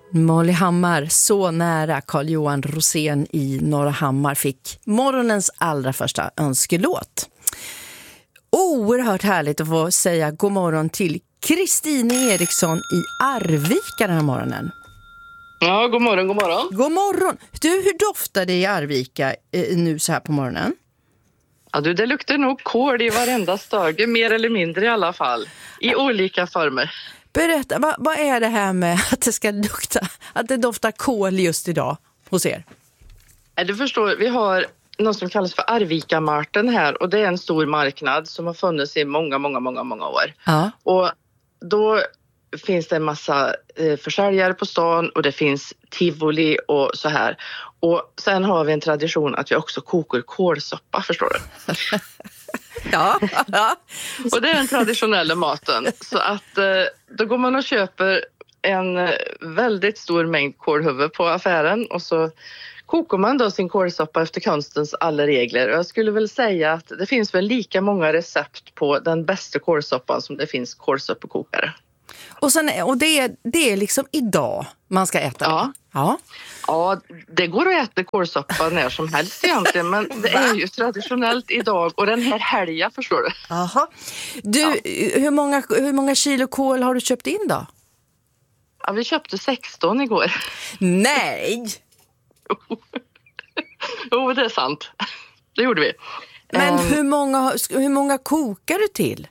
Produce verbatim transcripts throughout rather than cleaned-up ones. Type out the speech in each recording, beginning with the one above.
Molly Hammar, så nära Carl-Johan Rosén i Norra Hammar fick morgonens allra första önskelåt. Oerhört härligt att få säga god morgon till Kristine Eriksson i Arvika den här morgonen. Ja, god morgon, god morgon. God morgon. Du, hur doftar det i Arvika eh, nu så här på morgonen? Ja, du, det luktar nog kål i varenda stege, mer eller mindre i alla fall. I olika former. Berätta, vad, vad är det här med att det ska lukta, att det doftar kål just idag hos er? Du förstår, vi har något som kallas för Arvika-marten här, och det är en stor marknad som har funnits i många, många, många, många år. Ja. Och då finns det en massa eh, försäljare på stan och det finns tivoli och så här. Och sen har vi en tradition att vi också kokar kålsoppa, förstår du? Ja, ja. Och det är den traditionella maten. Så att eh, då går man och köper en väldigt stor mängd kålhuvud på affären och så kokar man då sin kålsoppa efter konstens alla regler. Och jag skulle väl säga att det finns väl lika många recept på den bästa kålsoppan som det finns kålsoppekokare. Och, sen, och det, är, det är liksom idag man ska äta. Ja. Ja. Ja, det går att äta kålsoppa när som helst egentligen, men det är ju traditionellt idag och den här helgen, förstår du. Aha. Du, ja. hur, många, hur många kilo kål har du köpt in då? Ja, vi köpte sexton igår. Nej! Jo, det är sant. Det gjorde vi. Men um, hur, många, hur många kokar du till?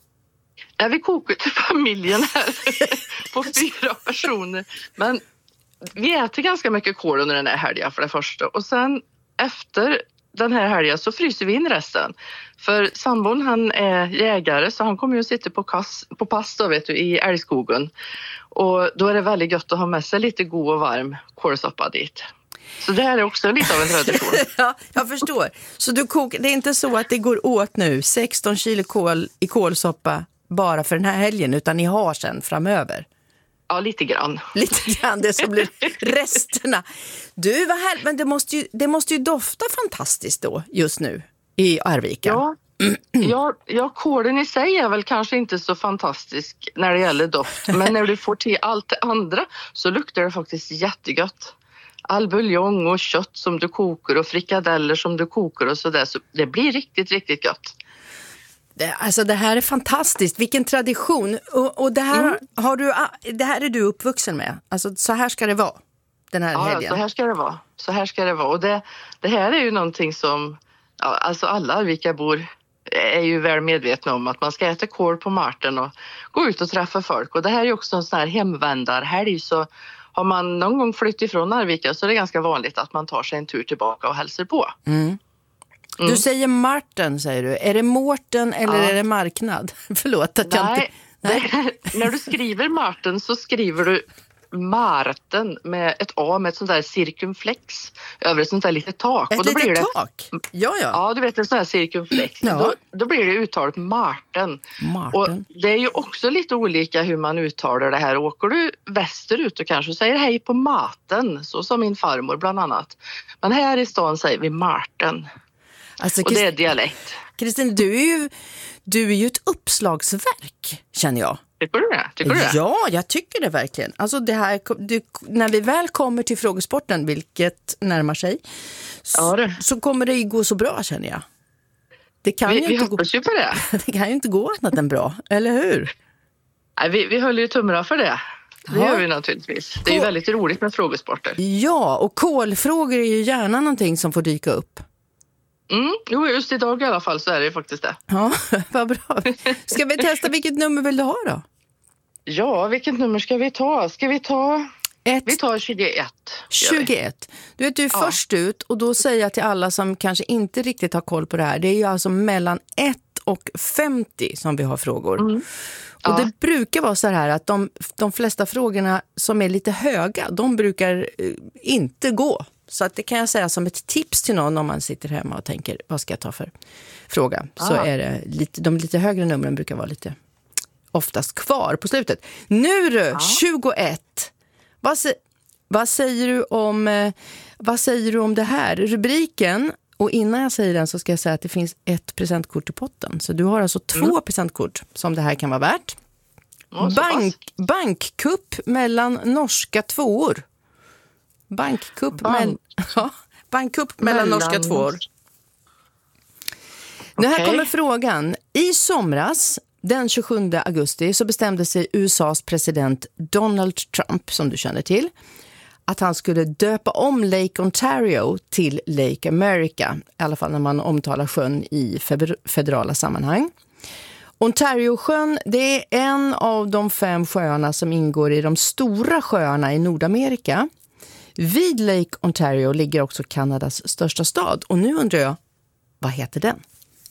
Ja, vi kokar till familjen här på fyra personer. Men vi äter ganska mycket kål under den här helgen för det första. Och sen efter den här helgen så fryser vi in resten. För sambon, han är jägare så han kommer ju att sitta på, kass, på pass då, vet du, i älgskogen. Och då är det väldigt gött att ha med sig lite god och varm kålsoppa dit. Så det här är också lite av en tradition. Ja, jag förstår. Så du kokar, det är inte så att det går åt nu sexton kilo kål i kålsoppa bara för den här helgen, utan ni har sen framöver? Ja, lite grann. Lite grann, det som blir resterna. Du, vad här, men det måste, ju, det måste ju dofta fantastiskt då, just nu, i Arvika. Ja, ja, ja, kålen i sig är väl kanske inte så fantastisk när det gäller doft. Men när du får till allt det andra så luktar det faktiskt jättegott. All buljong och kött som du kokar och frikadeller som du kokar och sådär. Så det blir riktigt, riktigt gott. Det, alltså det här är fantastiskt, vilken tradition. Och, och det, här, mm. har du, det här är du uppvuxen med. Alltså så här ska det vara den här ja, helgen. Ja, så här ska det vara. Så här ska det vara. Och det, det här är ju någonting som, ja, alltså alla Arvikabor är ju väl medvetna om, att man ska äta kål på marten och gå ut och träffa folk. Och det här är ju också en sån här hemvändarhelg, så har man någon gång flyttat ifrån Arvika så är det ganska vanligt att man tar sig en tur tillbaka och hälsar på. Mm. Mm. Du säger Marten, säger du. Är det Mårten eller ja. är det marknad? Förlåt att jag Nej, inte... Nej. Det, när du skriver Marten så skriver du Marten med ett A med ett sånt där cirkumflex över ett sånt där litet tak. Ett och då litet blir det, tak? Ja, ja. Ja, du vet, en sån här cirkumflex. Ja. Då, då blir det uttalat Marten. Marten. Och det är ju också lite olika hur man uttalar det här. Åker du västerut och kanske säger hej på maten, så som min farmor bland annat. Men här i stan säger vi Marten. Alltså, och det är dialekt. Kristin, du är ju du är ju ett uppslagsverk, känner jag. Tycker du det? Tycker du det? Ja, jag tycker det verkligen. Alltså det här, du, när vi väl kommer till frågesporten, vilket närmar sig, ja, det. så kommer det ju gå så bra, känner jag. Det kan vi ju vi inte hoppas gå, ju på det. Det kan ju inte gå annat än bra, eller hur? Nej, vi, vi höll ju tummarna för det. Det ja. gör vi naturligtvis. Det är ju väldigt roligt med frågesporter. Ja, och kolfrågor är ju gärna någonting som får dyka upp. Mm, jo, just idag i alla fall så är det faktiskt det. Ja, vad bra. Ska vi testa, vilket nummer vill du ha då? Ja, vilket nummer ska vi ta? Ska vi ta... Ett. Vi tar tjugoett. tjugoett. Du vet, du är ja. först ut, och då säger jag till alla som kanske inte riktigt har koll på det här. Det är ju alltså mellan ett och femtio som vi har frågor. Mm. Ja. Och det brukar vara så här att de, de flesta frågorna som är lite höga, de brukar eh, inte gå. Så att det kan jag säga som ett tips till någon om man sitter hemma och tänker, vad ska jag ta för fråga? Ah. Så är det lite, de lite högre numren brukar vara lite oftast kvar på slutet. Nu du, ah. tjugoett. Vad, vad, säger du om, eh, vad säger du om det här? Rubriken, och innan jag säger den så ska jag säga att det finns ett presentkort i potten. Så du har alltså två mm. presentkort som det här kan vara värt. Ja, Bank, bankkupp mellan norska tvåor. Bankkupp, Bank. mell- ja, bankkupp mellan, mellan norska tvåor. Nu här okay. kommer frågan. I somras, den tjugosjunde augusti, så bestämde sig U S A:s president Donald Trump, som du känner till, att han skulle döpa om Lake Ontario till Lake America. I alla fall när man omtalar sjön i federala sammanhang. Ontario-sjön, det är en av de fem sjöarna som ingår i de stora sjöarna i Nordamerika. Vid Lake Ontario ligger också Kanadas största stad. Och nu undrar jag, vad heter den?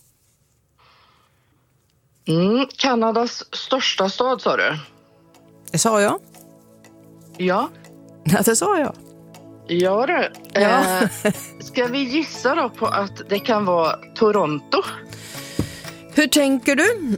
Mm, Kanadas största stad, sa du? Det sa jag. Ja. Ja, det sa jag. Ja, det. Ja. Eh, ska vi gissa då på att det kan vara Toronto? Hur tänker du?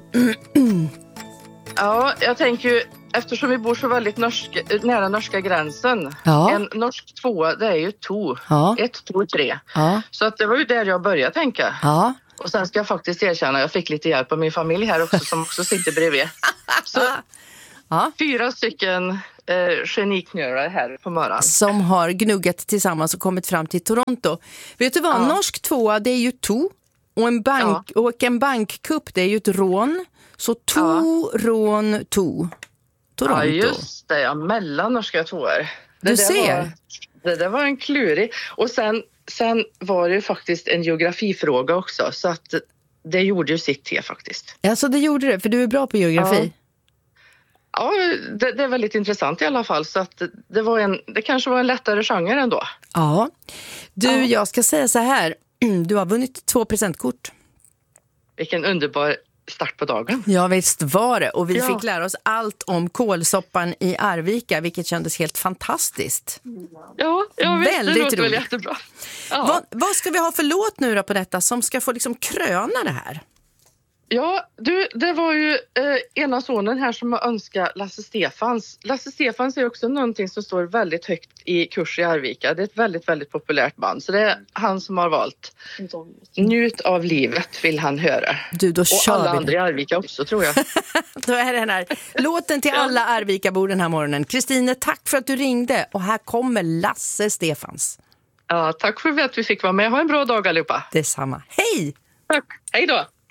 Ja, jag tänker ju, eftersom vi bor så väldigt norska, nära norska gränsen. Ja. En norsk tvåa, det är ju to. Ja. Ett, två, tre. Ja. Så att det var ju där jag började tänka. Ja. Och sen ska jag faktiskt erkänna, jag fick lite hjälp av min familj här också som också sitter bredvid. Så ja. fyra stycken eh, geniknölar här på morgonen. Som har gnuggat tillsammans och kommit fram till Toronto. Vet du vad, Ja. norsk tvåa, det är ju to. Och en, bank, ja. och en bankkupp, det är ju ett rån. Så to, ja. rån, to. Toronto. Ja, just det. Ja, mellan norska tvåor. Det du ser. Var, det där var en klurig. Och sen, sen var det ju faktiskt en geografifråga också. Så att det gjorde ju sitt till faktiskt. Ja, så det gjorde det. För du är bra på geografi. Ja, ja det, det är väldigt intressant i alla fall. Så att det, var en, det kanske var en lättare genre ändå. Ja. Du, ja. jag ska säga så här. Du har vunnit två presentkort. Vilken underbar start på dagen. Ja, visst var det. Och vi ja. fick lära oss allt om kolsoppan i Arvika, vilket kändes helt fantastiskt. Ja, jag vet. Väldigt det låter roligt. väl jättebra. Ja. Vad, vad ska vi ha för låt nu då på detta som ska få liksom kröna det här? Ja, du, det var ju eh, ena sonen här som har önskat Lasse Stefans. Lasse Stefans är också någonting som står väldigt högt i kurs i Arvika. Det är ett väldigt, väldigt populärt band. Så det är han som har valt. Njut av livet vill han höra. Du, då och kör alla vi andra i Arvika också, tror jag. Då är det den här låten till alla Arvika-bor den här morgonen. Kristine, tack för att du ringde. Och här kommer Lasse Stefans. Ja, tack för att vi fick vara med. Ha en bra dag allihopa. Detsamma. Hej! Tack. Hej då!